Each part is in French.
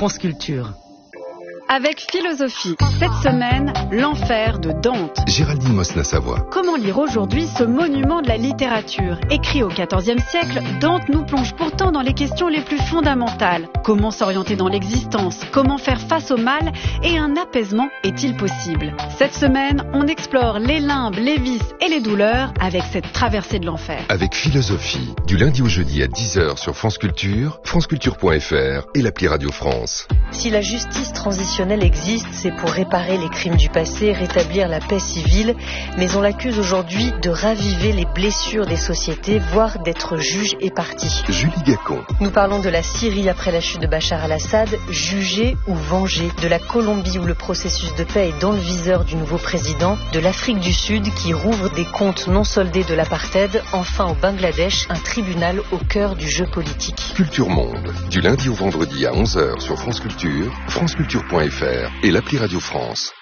France Culture. Avec philosophie, cette semaine, l'enfer de Dante. Géraldine Mosna-Savoie. Comment lire aujourd'hui ce monument de la littérature? Écrit au XIVe siècle, Dante nous plonge pourtant dans les questions les plus fondamentales. Comment s'orienter dans l'existence? Comment faire face au mal? Et un apaisement est-il possible? Cette semaine, on explore les limbes, les vices et les douleurs avec cette traversée de l'enfer. Avec philosophie, du lundi au jeudi à 10h sur France Culture, franceculture.fr et l'appli Radio France. Si la justice transitionnelle existe, c'est pour réparer les crimes du passé, rétablir la paix civile, mais on l'accuse aujourd'hui de raviver les blessures des sociétés, voire d'être juge et partie. Julie Gacon. Nous parlons de la Syrie après la chute de Bachar al-Assad, jugé ou vengé, de la Colombie où le processus de paix est dans le viseur du nouveau président, de l'Afrique du Sud qui rouvre des comptes non soldés de l'apartheid, enfin au Bangladesh, un tribunal au cœur du jeu politique. Culture Monde, du lundi au vendredi à 11h sur France Culture, franceculture.fr et l'appli Radio France.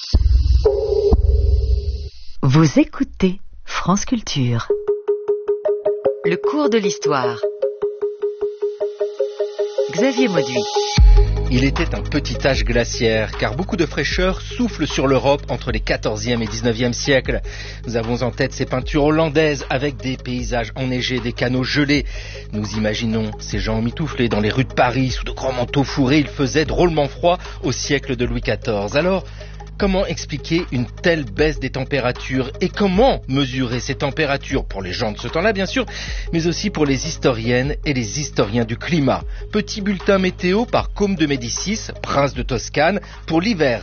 Vous écoutez France Culture. Le cours de l'histoire. Xavier Mauduit. Il était un petit âge glaciaire, car beaucoup de fraîcheur souffle sur l'Europe entre les 14e et 19e siècles. Nous avons en tête ces peintures hollandaises avec des paysages enneigés, des canaux gelés. Nous imaginons ces gens emmitouflés dans les rues de Paris, sous de grands manteaux fourrés. Il faisait drôlement froid au siècle de Louis XIV. Alors, comment expliquer une telle baisse des températures et comment mesurer ces températures pour les gens de ce temps-là, bien sûr, mais aussi pour les historiennes et les historiens du climat. Petit bulletin météo par Côme de Médicis, prince de Toscane, pour l'hiver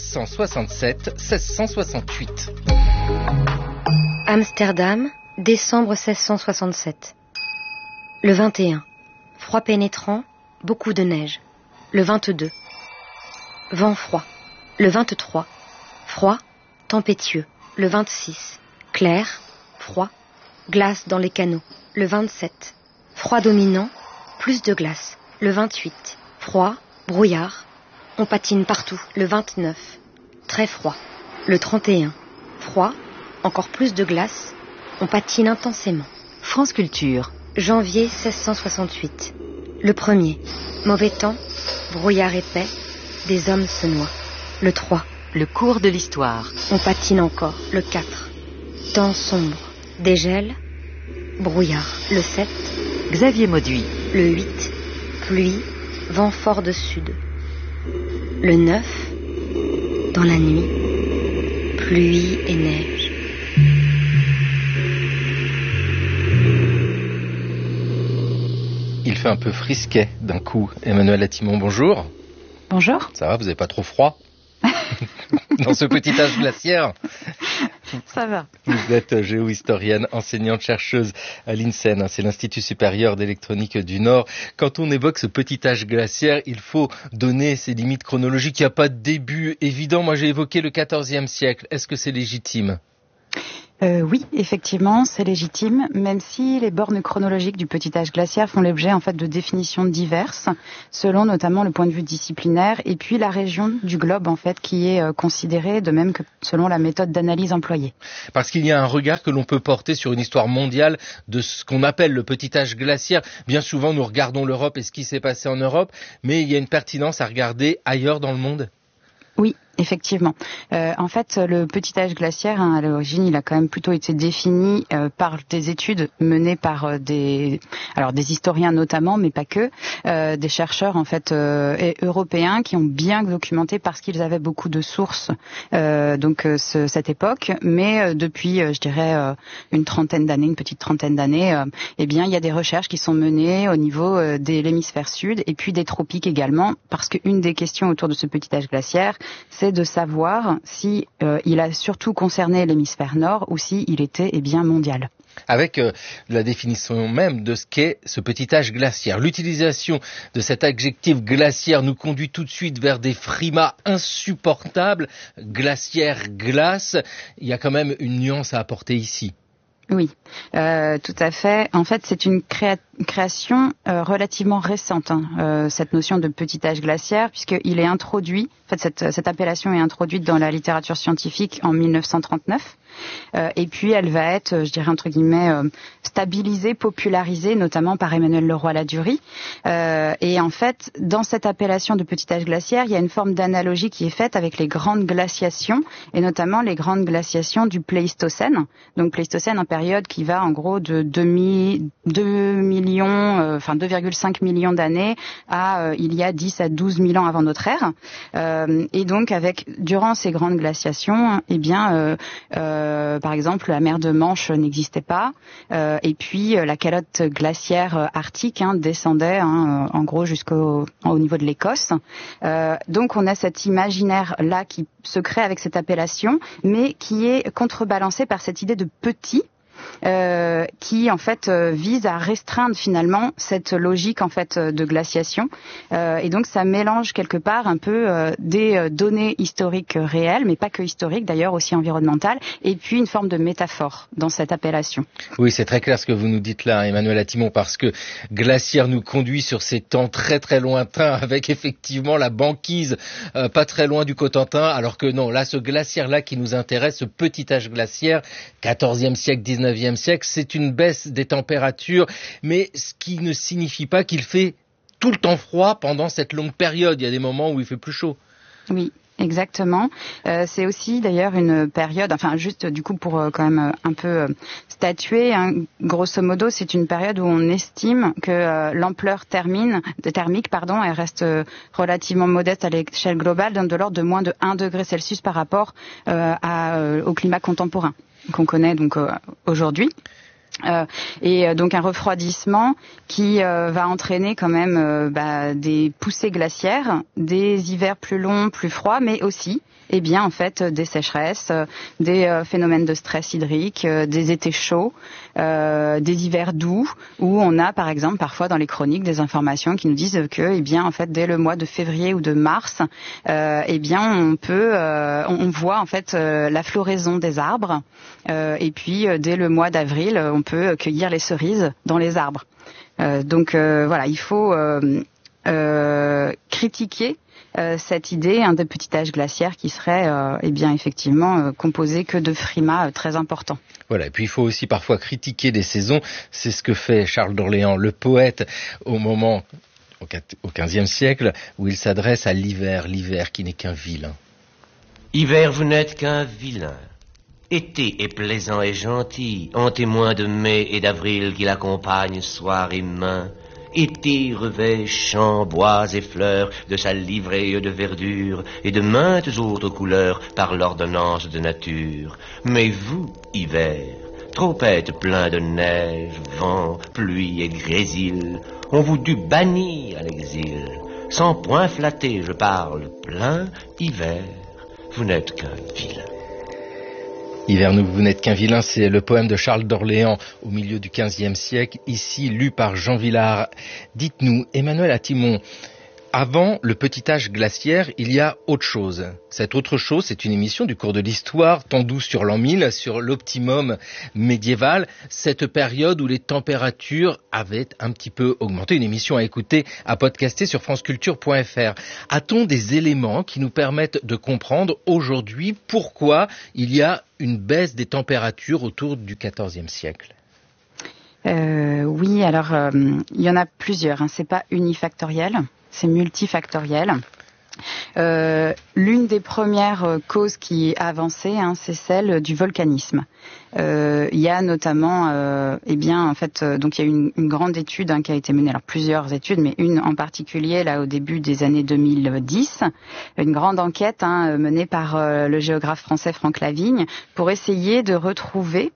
1667-1668. Amsterdam, décembre 1667. Le 21, froid pénétrant, beaucoup de neige. Le 22, vent froid. Le 23, froid, tempétueux. Le 26, clair, froid, glace dans les canaux. Le 27, froid dominant, plus de glace. Le 28, froid, brouillard, on patine partout. Le 29, très froid. Le 31, froid, encore plus de glace, on patine intensément. France Culture. Janvier 1668. Le 1er, mauvais temps, brouillard épais, des hommes se noient. Le 3, le cours de l'histoire. On patine encore. Le 4, temps sombre, dégel, brouillard. Le 7, Xavier Mauduit. Le 8, pluie, vent fort de sud. Le 9, dans la nuit, pluie et neige. Il fait un peu frisquet d'un coup. Emmanuel Latimon, bonjour. Bonjour. Ça va, vous n'avez pas trop froid dans ce petit âge glaciaire? Ça va. Vous êtes géohistorienne, enseignante, chercheuse à l'INSEN, c'est l'Institut supérieur d'électronique du Nord. Quand on évoque ce petit âge glaciaire, il faut donner ses limites chronologiques. Il n'y a pas de début évident. Moi, j'ai évoqué le XIVe siècle. Est-ce que c'est légitime ? Oui, effectivement, c'est légitime, même si les bornes chronologiques du petit âge glaciaire font l'objet en fait de définitions diverses, selon notamment le point de vue disciplinaire et puis la région du globe en fait qui est considérée, de même que selon la méthode d'analyse employée. Parce qu'il y a un regard que l'on peut porter sur une histoire mondiale de ce qu'on appelle le petit âge glaciaire. Bien souvent, nous regardons l'Europe et ce qui s'est passé en Europe, mais il y a une pertinence à regarder ailleurs dans le monde. Oui, effectivement. En fait, le petit âge glaciaire, à l'origine, il a quand même plutôt été défini par des études menées par des historiens notamment, mais pas que, des chercheurs en fait européens qui ont bien documenté parce qu'ils avaient beaucoup de sources cette époque. Mais depuis, je dirais, une petite trentaine d'années, eh bien, il y a des recherches qui sont menées au niveau de l'hémisphère sud et puis des tropiques également, parce qu'une des questions autour de ce petit âge glaciaire, c'est de savoir si il a surtout concerné l'hémisphère nord ou si il était bien mondial. Avec la définition même de ce qu'est ce petit âge glaciaire. L'utilisation de cet adjectif glaciaire nous conduit tout de suite vers des frimas insupportables. Glaciaire, glace, il y a quand même une nuance à apporter ici. Oui, tout à fait. En fait, c'est une création relativement récente, cette notion de petit âge glaciaire, puisqu'il est introduit, en fait cette appellation est introduite dans la littérature scientifique en 1939. Et puis elle va être, je dirais entre guillemets, stabilisée, popularisée, notamment par Emmanuel Leroy-Ladurie. Et en fait, dans cette appellation de petit âge glaciaire, il y a une forme d'analogie qui est faite avec les grandes glaciations, et notamment les grandes glaciations du Pléistocène. Donc Pléistocène, en période qui va en gros de 2,5 millions d'années à il y a 10 à 12 000 ans avant notre ère. Et donc durant ces grandes glaciations, par exemple, la mer de Manche n'existait pas, et puis la calotte glaciaire arctique descendait en gros au niveau de l'Écosse. Donc on a cet imaginaire-là qui se crée avec cette appellation, mais qui est contrebalancé par cette idée de petit, qui en fait vise à restreindre finalement cette logique en fait de glaciation, et donc ça mélange quelque part un peu des données historiques réelles, mais pas que historiques d'ailleurs, aussi environnementales, et puis une forme de métaphore dans cette appellation. Oui, c'est très clair ce que vous nous dites là, Emmanuel Attimon, parce que glaciaire nous conduit sur ces temps très très lointains, avec effectivement la banquise pas très loin du Cotentin, alors que non, là ce glaciaire là qui nous intéresse, ce petit âge glaciaire, 14e siècle, 19e siècle, c'est une baisse des températures, mais ce qui ne signifie pas qu'il fait tout le temps froid pendant cette longue période. Il y a des moments où il fait plus chaud. Oui. Exactement. C'est aussi d'ailleurs une période, enfin juste du coup pour quand même un peu statuer, grosso modo, c'est une période où on estime que l'ampleur thermique, elle reste relativement modeste à l'échelle globale, de l'ordre de moins de 1 degré Celsius par rapport au climat contemporain qu'on connaît donc aujourd'hui. Et donc un refroidissement qui va entraîner quand même des poussées glaciaires, des hivers plus longs, plus froids, mais aussi en fait des sécheresses, des phénomènes de stress hydrique, des étés chauds, des hivers doux, où on a par exemple parfois dans les chroniques des informations qui nous disent que en fait dès le mois de février ou de mars on voit en fait la floraison des arbres, et puis dès le mois d'avril on peut cueillir les cerises dans les arbres. Donc voilà, il faut critiquer cette idée de petit âge glaciaire qui serait effectivement composé que de frimas très importants. Voilà, et puis il faut aussi parfois critiquer des saisons, c'est ce que fait Charles d'Orléans, le poète, au XVe siècle, où il s'adresse à l'hiver qui n'est qu'un vilain. Hiver, vous n'êtes qu'un vilain. Été est plaisant et gentil, en témoin de mai et d'avril qui l'accompagnent soir et main. Été revêt champs, bois et fleurs de sa livrée de verdure et de maintes autres couleurs par l'ordonnance de nature. Mais vous, hiver, trop êtes plein de neige, vent, pluie et grésil, on vous dut bannir à l'exil. Sans point flatter, je parle plein, hiver, vous n'êtes qu'un vilain. Hiver, vous n'êtes qu'un vilain, c'est le poème de Charles d'Orléans au milieu du XVe siècle, ici lu par Jean Villard. Dites-nous, Emmanuel Attimon, avant le petit âge glaciaire, il y a autre chose. Cette autre chose, c'est une émission du cours de l'histoire, tendue sur l'an 1000, sur l'optimum médiéval, cette période où les températures avaient un petit peu augmenté. Une émission à écouter, à podcaster sur franceculture.fr. A-t-on des éléments qui nous permettent de comprendre aujourd'hui pourquoi il y a une baisse des températures autour du XIVe siècle ? Oui, alors il y en a plusieurs, c'est pas unifactoriel. C'est multifactoriel. L'une des premières causes qui est avancée, c'est celle du volcanisme. Il y a notamment, donc il y a une grande étude qui a été menée, alors plusieurs études, mais une en particulier là au début des années 2010, une grande enquête menée par le géographe français Franck Lavigne pour essayer de retrouver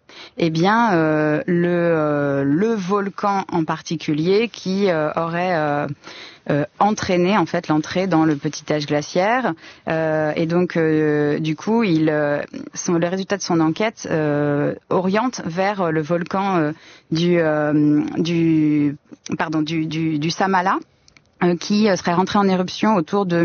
le volcan en particulier qui aurait entraîner en fait l'entrée dans le petit âge glaciaire, et donc du coup le résultat de son enquête oriente vers le volcan du Samala, qui serait rentré en éruption autour de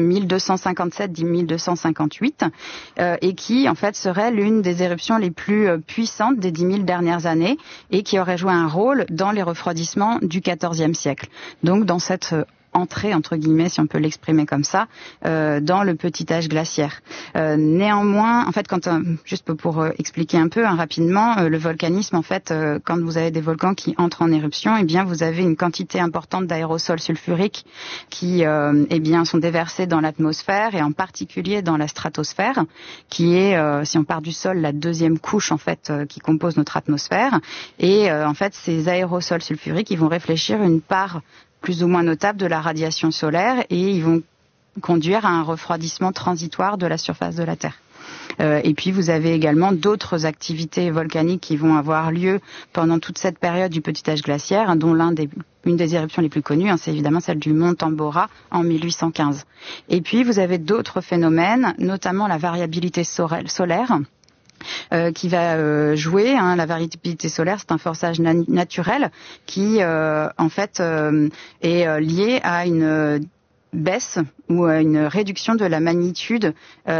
1257-1258 et qui en fait serait l'une des éruptions les plus puissantes des 10 000 dernières années et qui aurait joué un rôle dans les refroidissements du XIVe siècle. Donc dans cette entrée, entre guillemets, si on peut l'exprimer comme ça, dans le petit âge glaciaire. Néanmoins, en fait, juste pour expliquer un peu rapidement, le volcanisme, en fait, quand vous avez des volcans qui entrent en éruption, eh bien, vous avez une quantité importante d'aérosols sulfuriques qui, eh bien, sont déversés dans l'atmosphère et en particulier dans la stratosphère, qui est, si on part du sol, la deuxième couche, en fait, qui compose notre atmosphère. Et, en fait, ces aérosols sulfuriques, ils vont réfléchir une part plus ou moins notable de la radiation solaire et ils vont conduire à un refroidissement transitoire de la surface de la Terre. Et puis vous avez également d'autres activités volcaniques qui vont avoir lieu pendant toute cette période du petit âge glaciaire, dont une des éruptions les plus connues, c'est évidemment celle du mont Tambora en 1815. Et puis vous avez d'autres phénomènes, notamment la variabilité solaire, qui va jouer. La variabilité solaire, c'est un forçage naturel qui, en fait, est lié à une baisse ou à une réduction de la magnitude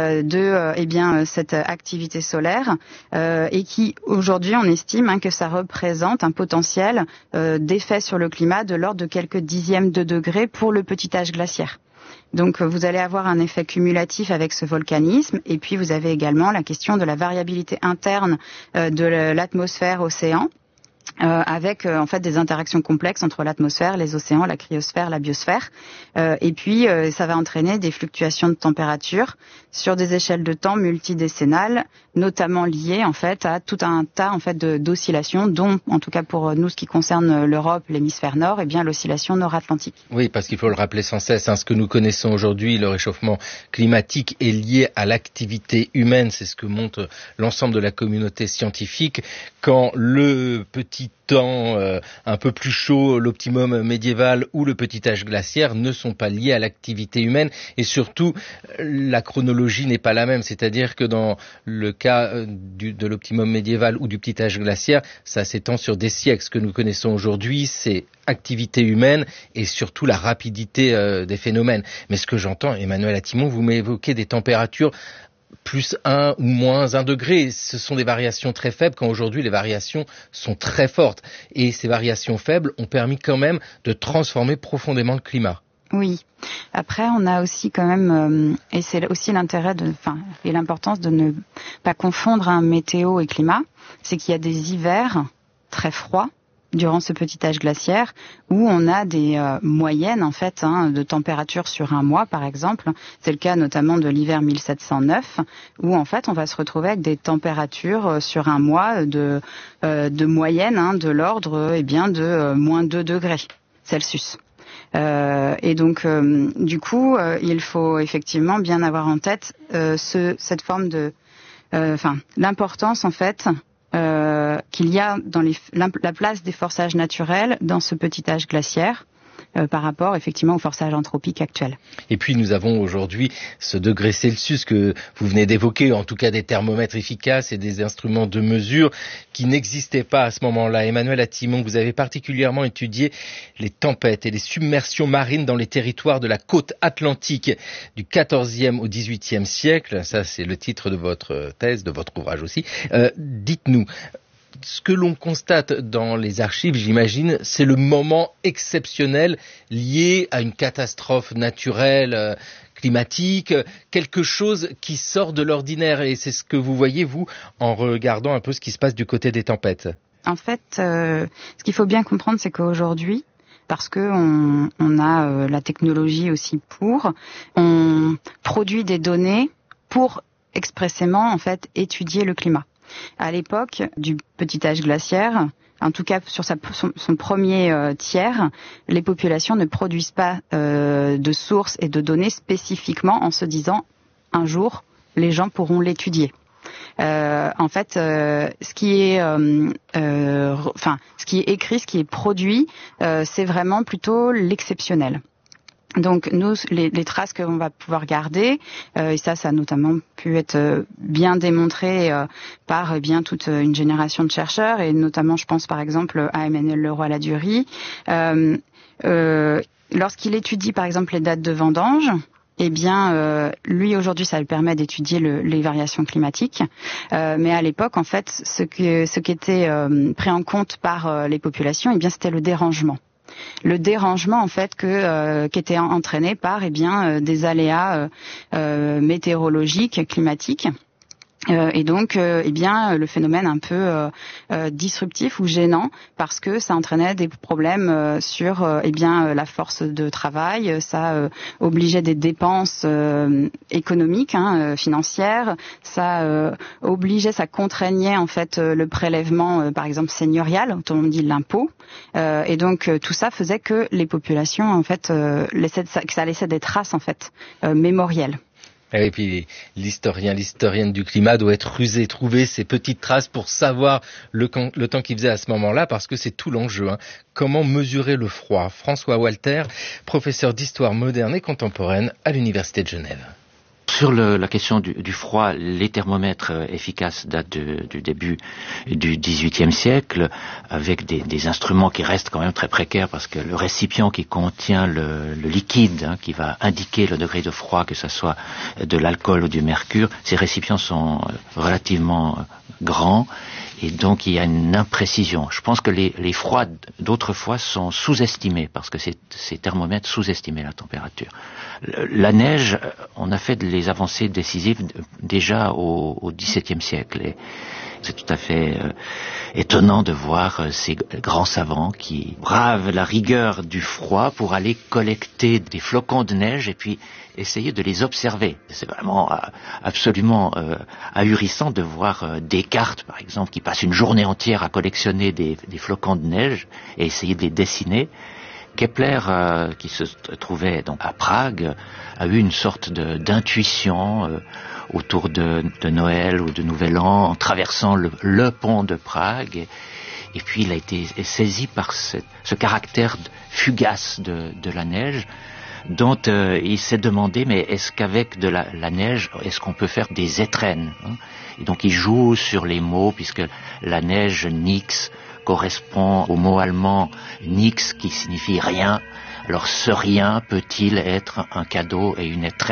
de cette activité solaire et qui, aujourd'hui, on estime que ça représente un potentiel d'effet sur le climat de l'ordre de quelques dixièmes de degrés pour le petit âge glaciaire. Donc vous allez avoir un effet cumulatif avec ce volcanisme et puis vous avez également la question de la variabilité interne de l'atmosphère-océan. Avec en fait des interactions complexes entre l'atmosphère, les océans, la cryosphère, la biosphère, et puis ça va entraîner des fluctuations de température sur des échelles de temps multidécennales, notamment liées en fait à tout un tas en fait d'oscillations, dont en tout cas pour nous ce qui concerne l'Europe, l'hémisphère nord, eh bien l'oscillation nord-atlantique. Oui, parce qu'il faut le rappeler sans cesse, ce que nous connaissons aujourd'hui, le réchauffement climatique est lié à l'activité humaine, c'est ce que montre l'ensemble de la communauté scientifique. Quand le petit temps un peu plus chaud, l'optimum médiéval ou le petit âge glaciaire ne sont pas liés à l'activité humaine et surtout la chronologie n'est pas la même, c'est-à-dire que dans le cas de l'optimum médiéval ou du petit âge glaciaire, ça s'étend sur des siècles. Ce que nous connaissons aujourd'hui, c'est activité humaine et surtout la rapidité des phénomènes. Mais ce que j'entends, Emmanuel Attimon, vous m'évoquez des températures plus 1 ou moins 1 degré. Ce sont des variations très faibles quand aujourd'hui les variations sont très fortes. Et ces variations faibles ont permis quand même de transformer profondément le climat. Oui. Après, on a aussi quand même, et c'est aussi l'intérêt et l'importance de ne pas confondre météo et climat, c'est qu'il y a des hivers très froids durant ce petit âge glaciaire, où on a des moyennes en fait de température sur un mois par exemple. C'est le cas notamment de l'hiver 1709, où en fait on va se retrouver avec des températures sur un mois de moyenne de l'ordre de moins 2 degrés Celsius. Et donc du coup il faut effectivement bien avoir en tête cette forme de l'importance en fait qu'il y a dans la place des forçages naturels dans ce petit âge glaciaire par rapport effectivement au forçage anthropique actuel. Et puis nous avons aujourd'hui ce degré Celsius que vous venez d'évoquer, en tout cas des thermomètres efficaces et des instruments de mesure qui n'existaient pas à ce moment-là. Emmanuel Attimon, vous avez particulièrement étudié les tempêtes et les submersions marines dans les territoires de la côte atlantique du XIVe au XVIIIe siècle. Ça, c'est le titre de votre thèse, de votre ouvrage aussi. Dites-nous, ce que l'on constate dans les archives, j'imagine, c'est le moment exceptionnel lié à une catastrophe naturelle, climatique, quelque chose qui sort de l'ordinaire. Et c'est ce que vous voyez, vous, en regardant un peu ce qui se passe du côté des tempêtes. En fait, ce qu'il faut bien comprendre, c'est qu'aujourd'hui, parce que on a la technologie aussi on produit des données pour expressément, en fait, étudier le climat. À l'époque du petit âge glaciaire, en tout cas sur son premier tiers, les populations ne produisent pas de sources et de données spécifiquement en se disant un jour les gens pourront l'étudier. En fait, ce qui est écrit, ce qui est produit, c'est vraiment plutôt l'exceptionnel. Donc nous, les traces que l'on va pouvoir garder, et ça a notamment pu être bien démontré par toute une génération de chercheurs, et notamment je pense par exemple à Emmanuel Leroy-Ladurie, Lorsqu'il étudie par exemple les dates de vendange, eh bien, lui aujourd'hui, ça lui permet d'étudier les variations climatiques. Mais à l'époque, en fait, ce qui était pris en compte par les populations, eh bien, c'était le dérangement. Le dérangement, en fait, qui était entraîné par, des aléas météorologiques, climatiques. Et donc, le phénomène un peu disruptif ou gênant, parce que ça entraînait des problèmes sur, la force de travail. Ça obligeait des dépenses économiques, financières. Ça obligeait, ça contraignait en fait le prélèvement, par exemple seigneurial, autrement dit l'impôt. Et donc tout ça faisait que les populations, en fait, que ça laissait des traces en fait mémorielles. Et puis l'historienne du climat doit être rusée, trouver ces petites traces pour savoir le temps qu'il faisait à ce moment-là, parce que c'est tout l'enjeu. Comment mesurer le froid ? François Walter, professeur d'histoire moderne et contemporaine à l'Université de Genève. Sur la question du froid, les thermomètres efficaces datent du début du XVIIIe siècle, avec des instruments qui restent quand même très précaires, parce que le récipient qui contient le liquide, qui va indiquer le degré de froid, que ce soit de l'alcool ou du mercure, ces récipients sont relativement grands. Et donc il y a une imprécision. Je pense que les froids d'autrefois sont sous-estimés, parce que ces thermomètres sous-estimaient la température. La neige, on a fait les avancées décisives déjà au XVIIe siècle. Et c'est tout à fait étonnant de voir ces grands savants qui bravent la rigueur du froid pour aller collecter des flocons de neige et puis essayer de les observer. C'est vraiment absolument ahurissant de voir Descartes, par exemple, qui passe une journée entière à collectionner des flocons de neige et essayer de les dessiner. Kepler, qui se trouvait donc à Prague, a eu une sorte d'intuition autour de Noël ou de Nouvel An, en traversant le pont de Prague. Et puis il a été saisi par ce caractère fugace de la neige, dont il s'est demandé, mais est-ce qu'avec de la neige, est-ce qu'on peut faire des étrennes, Et donc il joue sur les mots, puisque la neige, nix, correspond au mot allemand nix, qui signifie rien. Alors ce rien peut-il être un cadeau et une étrenne ?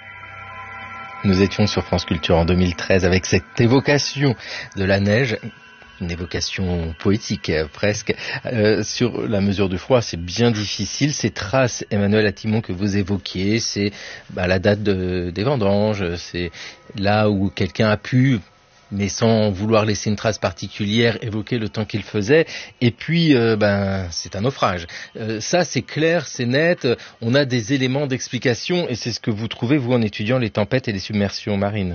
Nous étions sur France Culture en 2013 avec cette évocation de la neige, une évocation poétique presque, sur la mesure du froid. C'est bien difficile. Ces traces, Emmanuel Attimon, que vous évoquiez, c'est la date des vendanges, c'est là où quelqu'un a pu, mais sans vouloir laisser une trace particulière, évoquer le temps qu'il faisait. Et puis, c'est un naufrage. Ça, c'est clair, c'est net. On a des éléments d'explication, et c'est ce que vous trouvez, vous, en étudiant les tempêtes et les submersions marines.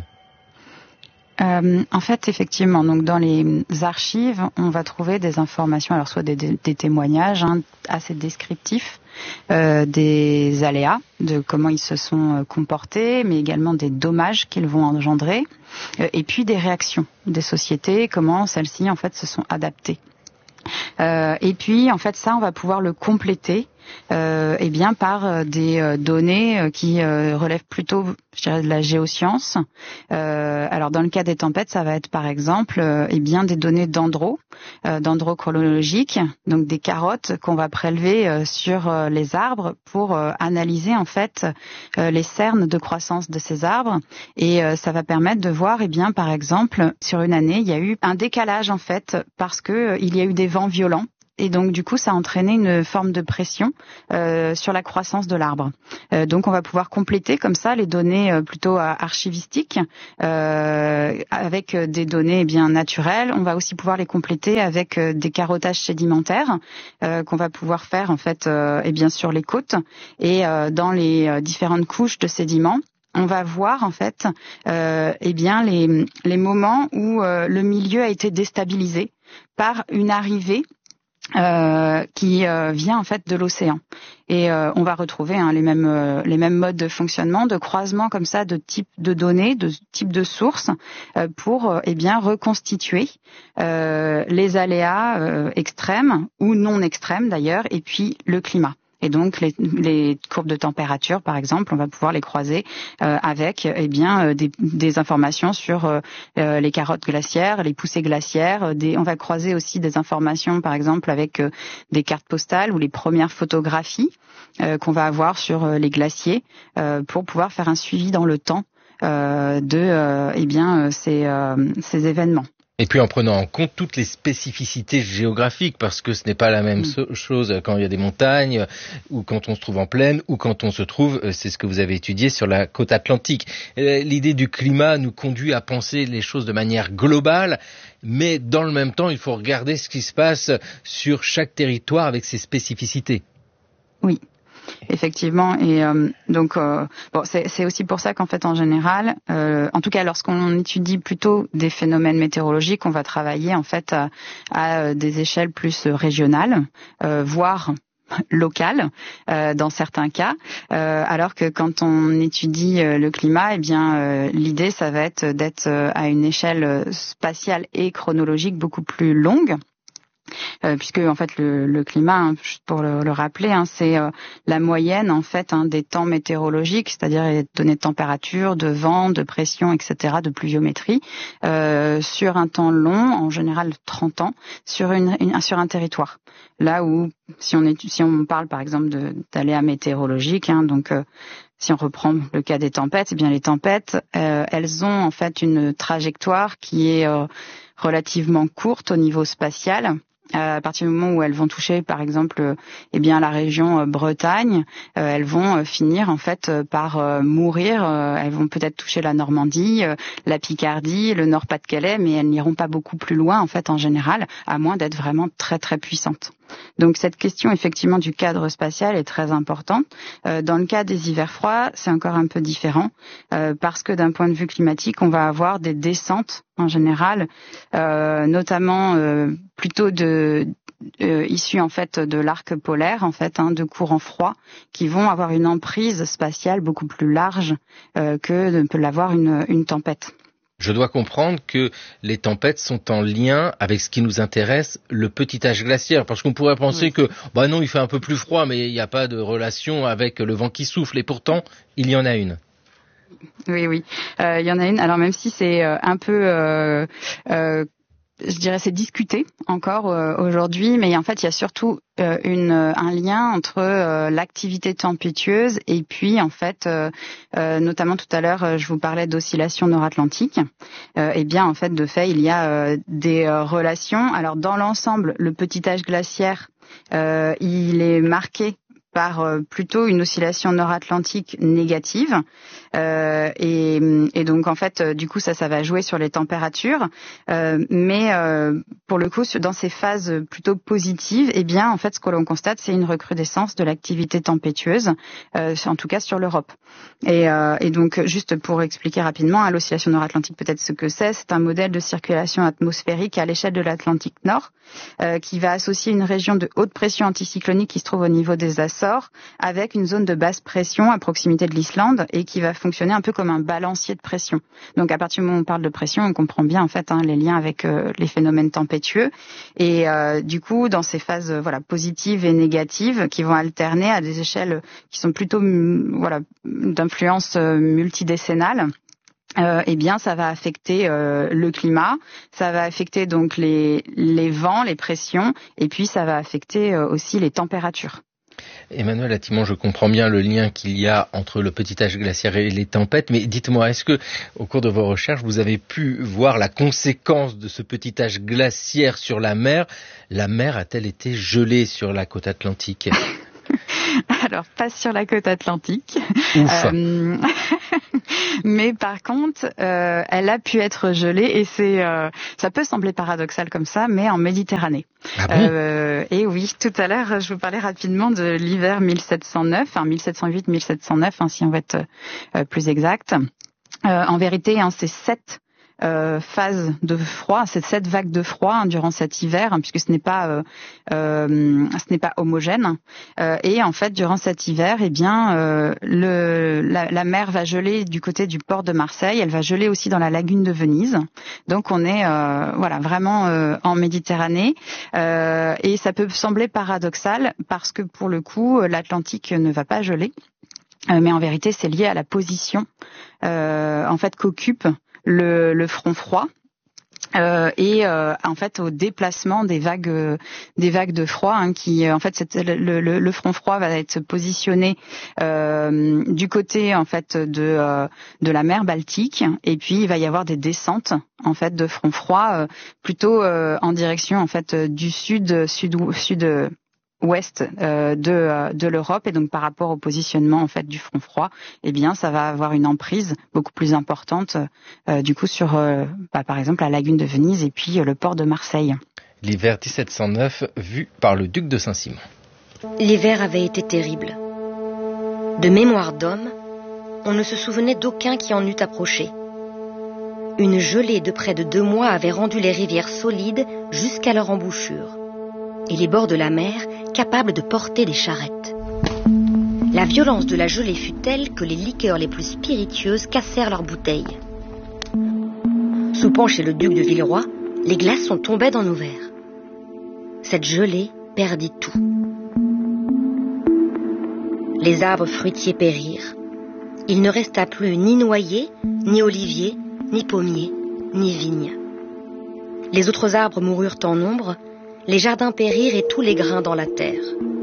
En fait, effectivement, donc dans les archives, on va trouver des informations, alors soit des témoignages assez descriptifs des aléas, de comment ils se sont comportés, mais également des dommages qu'ils vont engendrer, et puis des réactions des sociétés, comment celles-ci en fait se sont adaptées. Et puis en fait ça, on va pouvoir le compléter par des données qui relèvent plutôt, je dirais, de la géoscience. Alors dans le cas des tempêtes, ça va être par exemple des données dendrochronologiques, donc des carottes qu'on va prélever sur les arbres pour analyser en fait les cernes de croissance de ces arbres, et ça va permettre de voir par exemple sur une année il y a eu un décalage en fait parce que il y a eu des vents violents. Et donc du coup, ça a entraîné une forme de pression sur la croissance de l'arbre. Donc on va pouvoir compléter comme ça les données plutôt archivistiques avec des données naturelles. On va aussi pouvoir les compléter avec des carottages sédimentaires qu'on va pouvoir faire en fait sur les côtes et dans les différentes couches de sédiments. On va voir en fait les moments où le milieu a été déstabilisé par une arrivée qui vient en fait de l'océan, et on va retrouver les mêmes modes de fonctionnement, de croisement comme ça, de type de données, de type de sources pour reconstituer les aléas extrêmes ou non extrêmes d'ailleurs, et puis le climat. Et donc les courbes de température, par exemple, on va pouvoir les croiser avec des informations sur les carottes glaciaires, les poussées glaciaires. On va croiser aussi des informations, par exemple, avec des cartes postales ou les premières photographies qu'on va avoir sur les glaciers pour pouvoir faire un suivi dans le temps ces événements. Et puis en prenant en compte toutes les spécificités géographiques, parce que ce n'est pas la même chose quand il y a des montagnes, ou quand on se trouve en plaine, ou quand on se trouve, c'est ce que vous avez étudié, sur la côte atlantique. L'idée du climat nous conduit à penser les choses de manière globale, mais dans le même temps, il faut regarder ce qui se passe sur chaque territoire avec ses spécificités. Oui. Effectivement, et c'est aussi pour ça qu'en fait en général, en tout cas lorsqu'on étudie plutôt des phénomènes météorologiques, on va travailler en fait à des échelles plus régionales, voire locales dans certains cas, alors que quand on étudie le climat, l'idée ça va être d'être à une échelle spatiale et chronologique beaucoup plus longue. Puisque en fait le climat, juste pour le rappeler, c'est la moyenne en fait des temps météorologiques, c'est-à-dire les données de température, de vent, de pression, etc., de pluviométrie, sur un temps long, en général 30 ans, sur un territoire. Là où si on parle par exemple d'aléas météorologiques, si on reprend le cas des tempêtes, les tempêtes, elles ont en fait une trajectoire qui est relativement courte au niveau spatial. À partir du moment où elles vont toucher, par exemple, la région Bretagne, elles vont finir en fait par mourir. Elles vont peut-être toucher la Normandie, la Picardie, le Nord-Pas-de-Calais, mais elles n'iront pas beaucoup plus loin en fait en général, à moins d'être vraiment très très puissantes. Donc cette question effectivement du cadre spatial est très importante. Dans le cas des hivers froids, c'est encore un peu différent parce que d'un point de vue climatique, on va avoir des descentes en général, notamment plutôt issus en fait de l'arc polaire, en fait, de courants froids qui vont avoir une emprise spatiale beaucoup plus large que ne peut l'avoir une tempête. Je dois comprendre que les tempêtes sont en lien avec ce qui nous intéresse, le petit âge glaciaire, parce qu'on pourrait penser que, non, il fait un peu plus froid, mais il n'y a pas de relation avec le vent qui souffle, et pourtant, il y en a une. Oui, il y en a une. Alors même si c'est un peu, je dirais, c'est discuté encore aujourd'hui, mais en fait, il y a surtout un lien entre l'activité tempétueuse et puis en fait, notamment tout à l'heure, je vous parlais d'oscillations nord-atlantiques. En fait, de fait, il y a des relations. Alors dans l'ensemble, le petit âge glaciaire, il est marqué par plutôt une oscillation nord-atlantique négative et donc en fait du coup ça va jouer sur les températures mais pour le coup dans ces phases plutôt positives en fait ce que l'on constate c'est une recrudescence de l'activité tempétueuse en tout cas sur l'Europe et donc juste pour expliquer rapidement l'oscillation nord-atlantique peut-être ce que c'est un modèle de circulation atmosphérique à l'échelle de l'Atlantique Nord qui va associer une région de haute pression anticyclonique qui se trouve au niveau des Açores avec une zone de basse pression à proximité de l'Islande et qui va fonctionner un peu comme un balancier de pression. Donc à partir du moment où on parle de pression, on comprend bien en fait les liens avec les phénomènes tempétueux et du coup dans ces phases positives et négatives qui vont alterner à des échelles qui sont plutôt d'influence multidécennale. Ça va affecter le climat, ça va affecter donc les vents, les pressions et puis ça va affecter aussi les températures. Emmanuel Attimon, je comprends bien le lien qu'il y a entre le petit âge glaciaire et les tempêtes, mais dites-moi, est-ce que, au cours de vos recherches, vous avez pu voir la conséquence de ce petit âge glaciaire sur la mer? La mer a-t-elle été gelée sur la côte atlantique? Alors, pas sur la côte atlantique. Mais par contre, elle a pu être gelée et ça peut sembler paradoxal comme ça, mais en Méditerranée. Ah bon Et oui, tout à l'heure, je vous parlais rapidement de l'hiver 1709, 1708-1709, si on veut être plus exact. En vérité, c'est 7 phases de froid, c'est 7 vagues de froid durant cet hiver, puisque ce n'est pas homogène. Et en fait, durant cet hiver, la mer va geler du côté du port de Marseille. Elle va geler aussi dans la lagune de Venise. Donc on est vraiment en Méditerranée. Et ça peut sembler paradoxal parce que pour le coup, l'Atlantique ne va pas geler. Mais en vérité, c'est lié à la position qu'occupe le front froid et au déplacement des vagues de froid qui en fait le front froid va être positionné du côté en fait de la mer Baltique, et puis il va y avoir des descentes en fait de front froid plutôt en direction en fait du ouest de l'Europe, et donc par rapport au positionnement en fait du front froid, ça va avoir une emprise beaucoup plus importante du coup sur par exemple la lagune de Venise et puis le port de Marseille. L'hiver 1709 vu par le duc de Saint-Simon. L'hiver avait été terrible. De mémoire d'homme, on ne se souvenait d'aucun qui en eût approché. Une gelée de près de 2 mois avait rendu les rivières solides jusqu'à leur embouchure, et les bords de la mer capables de porter des charrettes. La violence de la gelée fut telle que les liqueurs les plus spiritueuses cassèrent leurs bouteilles. Soupant chez le duc de Villeroy, les glaçons tombaient dans nos verres. Cette gelée perdit tout. Les arbres fruitiers périrent. Il ne resta plus ni noyer, ni olivier, ni pommier, ni vigne. Les autres arbres moururent en nombre. Les jardins périrent et tous les grains dans la terre.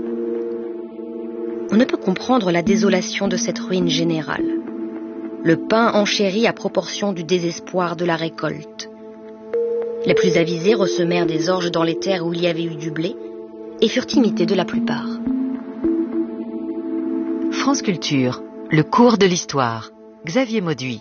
On ne peut comprendre la désolation de cette ruine générale. Le pain enchérit à proportion du désespoir de la récolte. Les plus avisés ressemèrent des orges dans les terres où il y avait eu du blé et furent imités de la plupart. France Culture, le cours de l'histoire. Xavier Mauduit.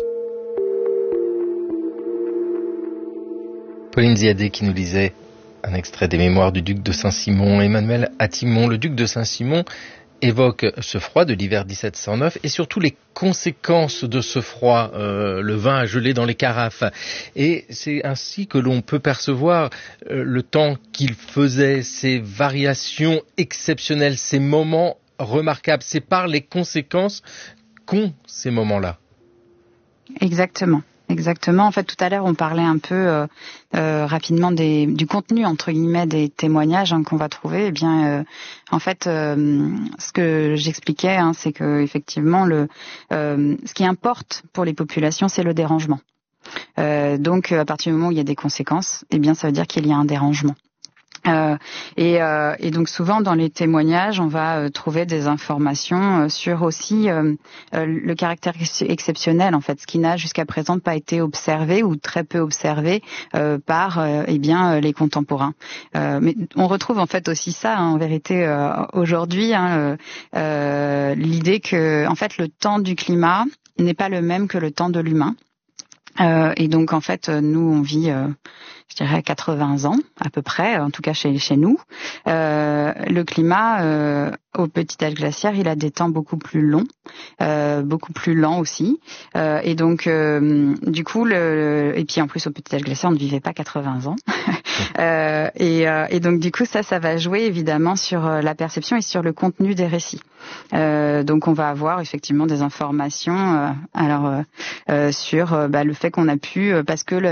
Pauline Ziadé qui nous lisait un extrait des mémoires du duc de Saint-Simon. Emmanuel Atimon, le duc de Saint-Simon, évoque ce froid de l'hiver 1709 et surtout les conséquences de ce froid. Le vin a gelé dans les carafes. Et c'est ainsi que l'on peut percevoir le temps qu'il faisait, ces variations exceptionnelles, ces moments remarquables. C'est par les conséquences qu'ont ces moments-là. Exactement. En fait, tout à l'heure, on parlait un peu rapidement du contenu entre guillemets des témoignages qu'on va trouver. Ce que j'expliquais, c'est que effectivement, ce qui importe pour les populations, c'est le dérangement. Donc, à partir du moment où il y a des conséquences, ça veut dire qu'il y a un dérangement. Et donc souvent dans les témoignages, on va trouver des informations sur aussi le caractère exceptionnel, en fait, ce qui n'a jusqu'à présent pas été observé ou très peu observé par les contemporains. Mais on retrouve en fait aussi ça en vérité aujourd'hui, l'idée que en fait le temps du climat n'est pas le même que le temps de l'humain. Et donc en fait nous on vit je dirais 80 ans à peu près, en tout cas chez nous. Le climat au petit âge glaciaire, il a des temps beaucoup plus longs, beaucoup plus lents aussi. Et donc du coup et puis en plus au petit âge glaciaire, on ne vivait pas 80 ans. Et donc du coup ça va jouer évidemment sur la perception et sur le contenu des récits. Donc on va avoir effectivement des informations sur le fait qu'on a pu parce que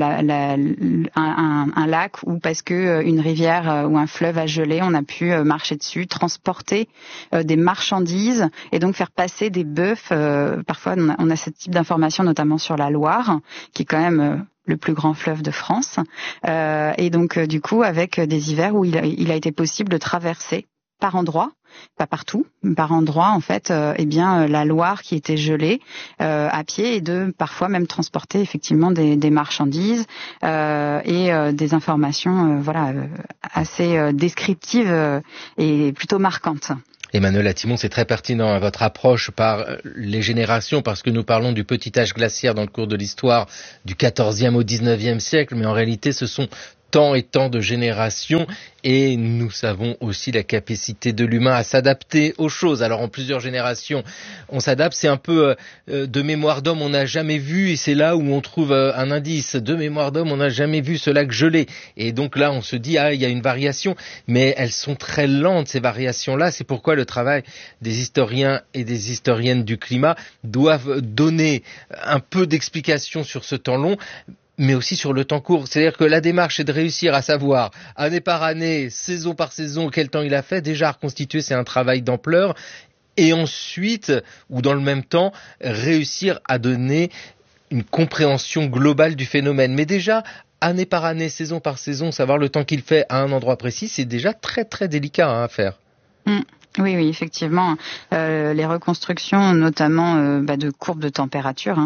un lac ou parce que une rivière ou un fleuve a gelé, on a pu marcher dessus, transporter des marchandises et donc faire passer des bœufs. Parfois on a ce type d'informations notamment sur la Loire qui est quand même le plus grand fleuve de France, et donc du coup avec des hivers où il a été possible de traverser par endroits, pas partout, par endroits en fait, la Loire qui était gelée à pied et de parfois même transporter effectivement des marchandises et des informations assez descriptives et plutôt marquantes. Emmanuel Atimon, c'est très pertinent à votre approche par les générations, parce que nous parlons du petit âge glaciaire dans le cours de l'histoire du XIVe au XIXe siècle, mais en réalité ce sont tant et tant de générations, et nous savons aussi la capacité de l'humain à s'adapter aux choses. Alors en plusieurs générations, on s'adapte, c'est un peu de mémoire d'homme on n'a jamais vu, et c'est là où on trouve un indice. De mémoire d'homme on n'a jamais vu ce lac gelé, et donc là on se dit il y a une variation, mais elles sont très lentes ces variations-là. C'est pourquoi le travail des historiens et des historiennes du climat doivent donner un peu d'explication sur ce temps long, mais aussi sur le temps court. C'est-à-dire que la démarche est de réussir à savoir, année par année, saison par saison, quel temps il a fait. Déjà, reconstituer, c'est un travail d'ampleur. Et ensuite, ou dans le même temps, réussir à donner une compréhension globale du phénomène. Mais déjà, année par année, saison par saison, savoir le temps qu'il fait à un endroit précis, c'est déjà très très délicat à faire. Oui, effectivement. Les reconstructions, notamment de courbes de température,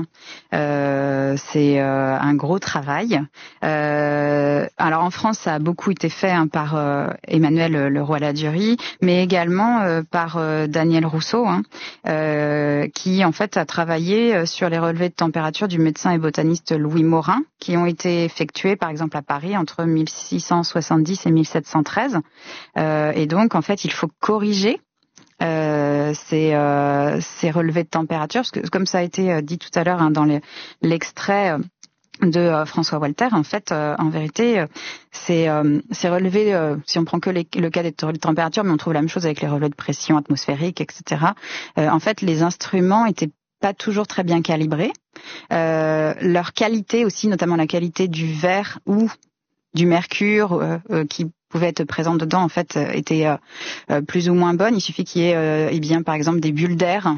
c'est un gros travail. Alors en France, ça a beaucoup été fait par Emmanuel Leroy-Ladurie, mais également par Daniel Rousseau, qui en fait a travaillé sur les relevés de température du médecin et botaniste Louis Morin, qui ont été effectués par exemple à Paris entre 1670 et 1713. Et donc en fait, il faut corriger ces relevés de température, parce que comme ça a été dit tout à l'heure dans l'extrait de François Walter, en fait, en vérité, ces relevés, si on prend que le cas des relevés de température, mais on trouve la même chose avec les relevés de pression atmosphérique, etc. En fait, les instruments étaient pas toujours très bien calibrés. Leur qualité aussi, notamment la qualité du verre ou du mercure qui pouvait être présente dedans, en fait, était plus ou moins bonne. Il suffit qu'il y ait, par exemple, des bulles d'air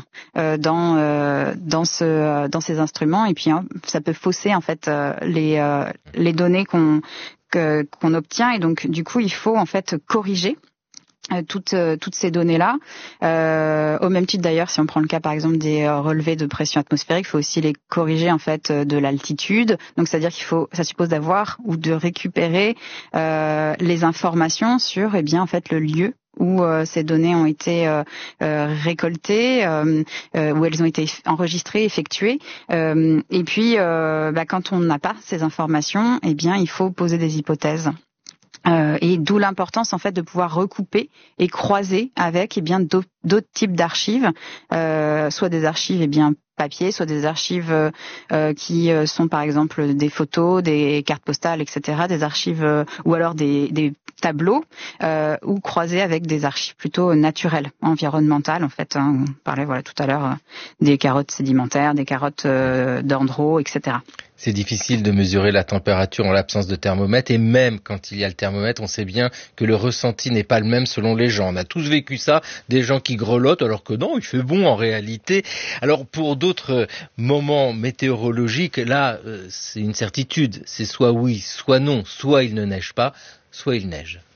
dans ces instruments, et puis ça peut fausser en fait les données qu'on obtient, et donc du coup il faut en fait corriger toutes ces données-là. Au même titre d'ailleurs, si on prend le cas par exemple des relevés de pression atmosphérique, il faut aussi les corriger en fait de l'altitude. Donc c'est-à-dire ça suppose d'avoir ou de récupérer les informations sur en fait le lieu où ces données ont été récoltées, où elles ont été enregistrées, effectuées. Et puis quand on n'a pas ces informations, il faut poser des hypothèses. Et d'où l'importance en fait de pouvoir recouper et croiser avec d'autres types d'archives, soit des archives papier, soit des archives qui sont par exemple des photos, des cartes postales, etc., des archives ou alors des tableaux, ou croiser avec des archives plutôt naturelles, environnementales en fait. On parlait tout à l'heure des carottes sédimentaires, des carottes dendro, etc. C'est difficile de mesurer la température en l'absence de thermomètre, et même quand il y a le thermomètre, on sait bien que le ressenti n'est pas le même selon les gens. On a tous vécu ça, des gens qui grelottent alors que non, il fait bon en réalité. Alors pour d'autres moments météorologiques, là, c'est une certitude, c'est soit oui, soit non, soit il ne neige pas, soit il neige.